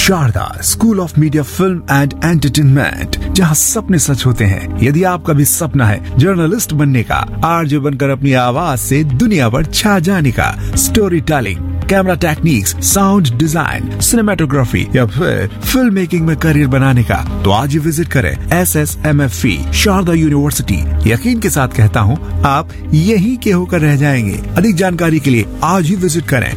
Sharda school of media film and entertainment, जहां सपने सच होते हैं। यदि आपका भी सपना है जर्नलिस्ट बनने का, आरजे बनकर अपनी आवाज से दुनिया पर छा जाने का, story telling, camera techniques, sound design, cinematography या फिर फिल्म मेकिंग में करियर बनाने का, तो आज ही विजिट करें SSMFE शारदा यूनिवर्सिटी। यकीन के साथ कहता हूँ, आप यहीं के होकर रह जाएंगे। अधिक जानकारी के लिए आज ही विजिट करें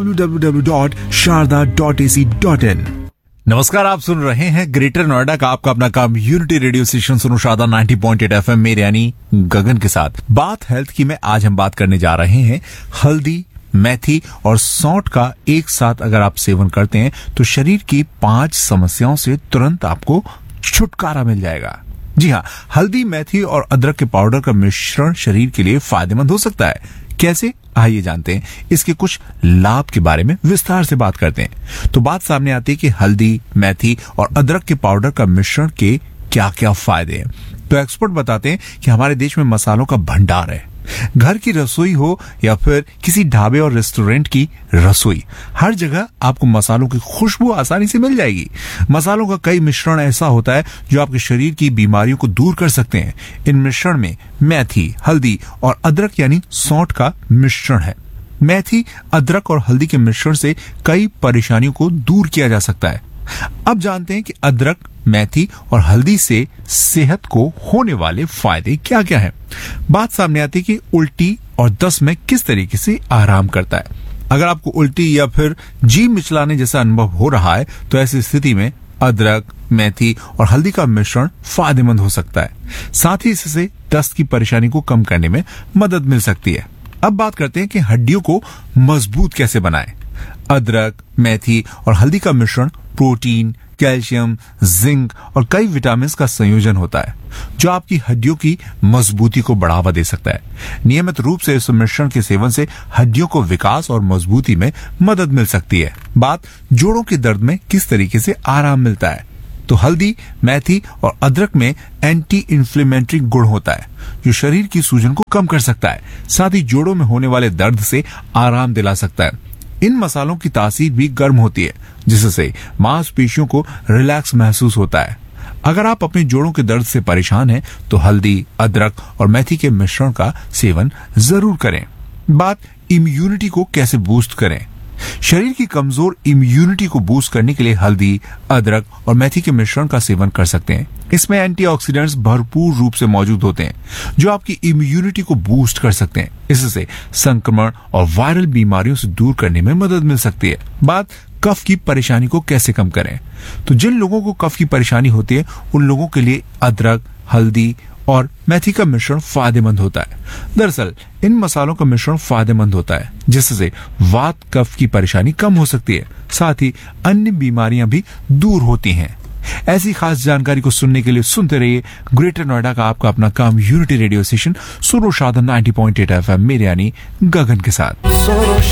www.sharda.ac.in। नमस्कार, आप सुन रहे हैं ग्रेटर नोएडा का आपका अपना कम्युनिटी रेडियो स्टेशन सुनो शारदा 90.8 FM मेरे यानी गगन के साथ। बात हेल्थ की में आज हम बात करने जा रहे हैं। हल्दी, मेथी और सौंठ का एक साथ अगर आप सेवन करते हैं तो शरीर की 5 समस्याओं से तुरंत आपको छुटकारा मिल जाएगा। जी हाँ, हल्दी, मेथी और अदरक के पाउडर का मिश्रण शरीर के लिए फायदेमंद हो सकता है। कैसे, आइए जानते हैं। इसके कुछ लाभ के बारे में विस्तार से बात करते हैं। तो बात सामने आती है कि हल्दी, मेथी और अदरक के पाउडर का मिश्रण के क्या क्या फायदे हैं। तो एक्सपर्ट बताते हैं कि हमारे देश में मसालों का भंडार है। घर की रसोई हो या फिर किसी ढाबे और रेस्टोरेंट की रसोई, हर जगह आपको मसालों की खुशबू आसानी से मिल जाएगी। मसालों का कई मिश्रण ऐसा होता है जो आपके शरीर की बीमारियों को दूर कर सकते हैं। इन मिश्रण में मेथी, हल्दी और अदरक यानी सौंठ का मिश्रण है। मेथी, अदरक और हल्दी के मिश्रण से कई परेशानियों को दूर किया जा सकता है। अब जानते हैं कि अदरक, मेथी और हल्दी से सेहत को होने वाले फायदे क्या क्या हैं। बात सामने आती है कि उल्टी और दस्त में किस तरीके से आराम करता है। अगर आपको उल्टी या फिर जी मिचलाने जैसा अनुभव हो रहा है तो ऐसी स्थिति में अदरक, मेथी और हल्दी का मिश्रण फायदेमंद हो सकता है। साथ ही इससे दस्त की परेशानी को कम करने में मदद मिल सकती है। अब बात करते हैं कि हड्डियों को मजबूत कैसे बनाएं। अदरक, मेथी और हल्दी का मिश्रण प्रोटीन, कैल्शियम, जिंक और कई विटामिन का संयोजन होता है जो आपकी हड्डियों की मजबूती को बढ़ावा दे सकता है। नियमित रूप से इस मिश्रण के सेवन से हड्डियों को विकास और मजबूती में मदद मिल सकती है। बात जोड़ों के दर्द में किस तरीके से आराम मिलता है। तो हल्दी, मेथी और अदरक में एंटी इन्फ्लेमेटरी गुण होता है जो शरीर की सूजन को कम कर सकता है। साथ ही जोड़ों में होने वाले दर्द से आराम दिला सकता है। इन मसालों की तासीर भी गर्म होती है जिससे मांसपेशियों को रिलैक्स महसूस होता है। अगर आप अपने जोड़ों के दर्द से परेशान हैं तो हल्दी, अदरक और मेथी के मिश्रण का सेवन जरूर करें। बात इम्यूनिटी को कैसे बूस्ट करें। शरीर की कमजोर इम्यूनिटी को बूस्ट करने के लिए हल्दी, अदरक और मेथी के मिश्रण का सेवन कर सकते हैं। इसमें एंटीऑक्सीडेंट्स भरपूर रूप से मौजूद होते हैं जो आपकी इम्यूनिटी को बूस्ट कर सकते हैं। इससे संक्रमण और वायरल बीमारियों से दूर करने में मदद मिल सकती है। बात कफ की परेशानी को कैसे कम करें। तो जिन लोगों को कफ की परेशानी होती है उन लोगों के लिए अदरक, हल्दी और मेथी का मिश्रण फायदेमंद होता है। दरअसल इन मसालों का मिश्रण फायदेमंद होता है जिससे वात, कफ की परेशानी कम हो सकती है। साथ ही अन्य बीमारियां भी दूर होती हैं। ऐसी खास जानकारी को सुनने के लिए सुनते रहिए ग्रेटर नोएडा का आपका अपना कम्युनिटी रेडियो स्टेशन सुनो शारदा 90.8 FM मेरे यानी गगन के साथ।